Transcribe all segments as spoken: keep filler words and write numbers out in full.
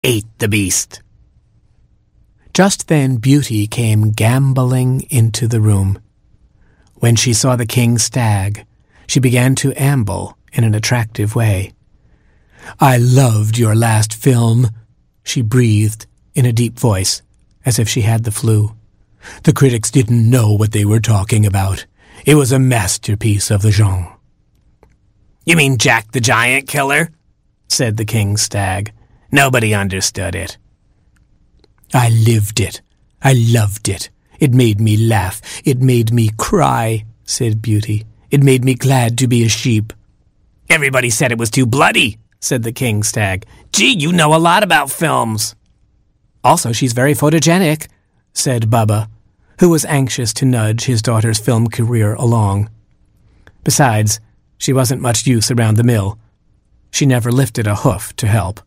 ate the beast. Just then Beauty came gambolling into the room. When she saw the king's stag, she began to amble in an attractive way. "I loved your last film," she breathed in a deep voice, as if she had the flu. "The critics didn't know what they were talking about. It was a masterpiece of the genre." "You mean Jack the Giant Killer?" said the king's stag. "Nobody understood it." "I lived it. I loved it. It made me laugh. It made me cry," said Beauty. "It made me glad to be a sheep." "Everybody said it was too bloody," said the king's stag. "Gee, you know a lot about films." "Also, she's very photogenic," said Bubba, who was anxious to nudge his daughter's film career along. Besides, she wasn't much use around the mill. She never lifted a hoof to help.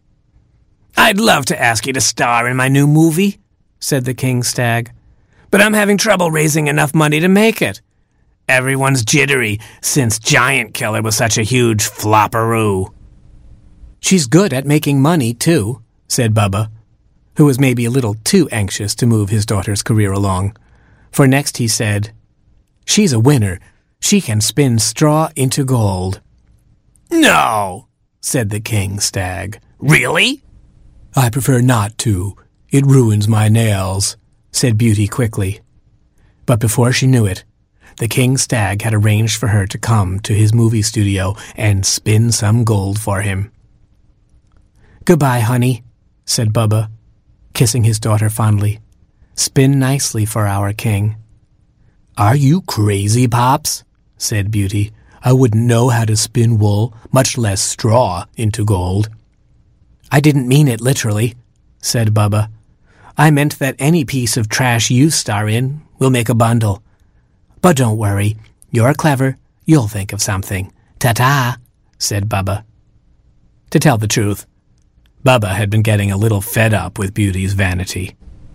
"I'd love to ask you to star in my new movie," said the king's stag, "but I'm having trouble raising enough money to make it. Everyone's jittery since Giant Killer was such a huge flopperoo." "She's good at making money, too," said Bubba, who was maybe a little too anxious to move his daughter's career along. For next he said, "She's a winner. She can spin straw into gold." "No," said the king stag. "Really?" "I prefer not to. It ruins my nails," said Beauty quickly. But before she knew it, the king stag had arranged for her to come to his movie studio and spin some gold for him. "Goodbye, honey," said Bubba, kissing his daughter fondly. "Spin nicely for our king." "Are you crazy, Pops?" said Beauty. "I wouldn't know how to spin wool, much less straw, into gold." "I didn't mean it literally," said Bubba. "I meant that any piece of trash you star in will make a bundle. But don't worry, you're clever, you'll think of something. Ta-ta," said Bubba. To tell the truth, Bubba had been getting a little fed up with Beauty's vanity.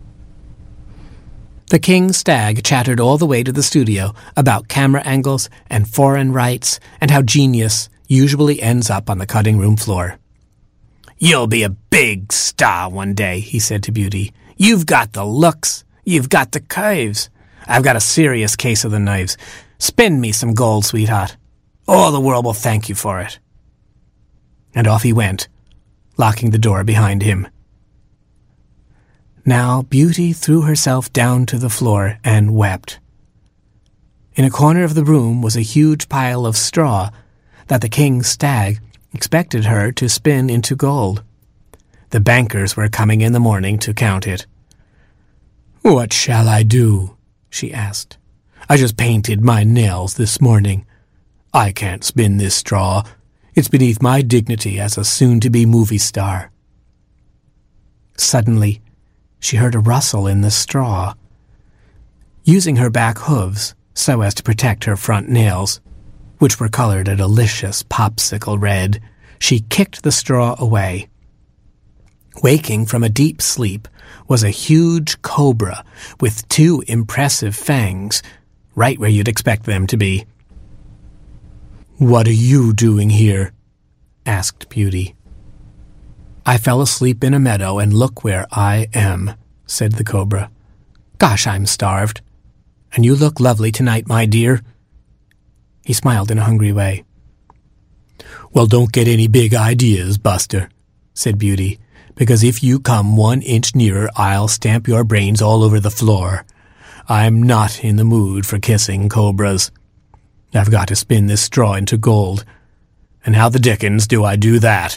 The king stag chattered all the way to the studio about camera angles and foreign rights and how genius usually ends up on the cutting room floor. "You'll be a big star one day," he said to Beauty. "You've got the looks. You've got the curves. I've got a serious case of the nerves. Spin me some gold, sweetheart. All the world will thank you for it." And off he went, locking the door behind him. Now Beauty threw herself down to the floor and wept. In a corner of the room was a huge pile of straw that the king's stag expected her to spin into gold. The bankers were coming in the morning to count it. "What shall I do?" she asked. "I just painted my nails this morning. I can't spin this straw. It's beneath my dignity as a soon-to-be movie star." Suddenly, she heard a rustle in the straw. Using her back hooves so as to protect her front nails, which were colored a delicious popsicle red, she kicked the straw away. Waking from a deep sleep was a huge cobra with two impressive fangs, right where you'd expect them to be. "What are you doing here?" asked Beauty. "I fell asleep in a meadow, and look where I am," said the cobra. "Gosh, I'm starved. And you look lovely tonight, my dear." He smiled in a hungry way. "Well, don't get any big ideas, Buster," said Beauty, "because if you come one inch nearer, I'll stamp your brains all over the floor. I'm not in the mood for kissing cobras. I've got to spin this straw into gold. And how the dickens do I do that?"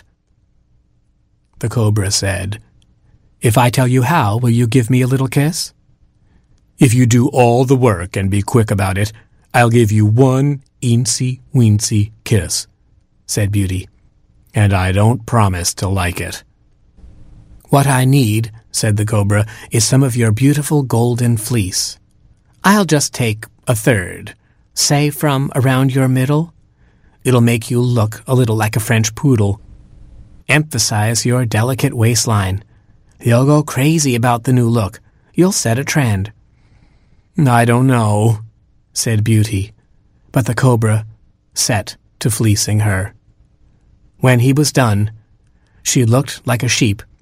The cobra said, "If I tell you how, will you give me a little kiss?" "If you do all the work and be quick about it, I'll give you one eensy-weensy kiss," said Beauty. "And I don't promise to like it." "What I need," said the cobra, "is some of your beautiful golden fleece. I'll just take a third, say from around your middle. It'll make you look a little like a French poodle. Emphasize your delicate waistline. You'll go crazy about the new look. You'll set a trend." "I don't know," said Beauty, but the cobra set to fleecing her. When he was done, she looked like a sheep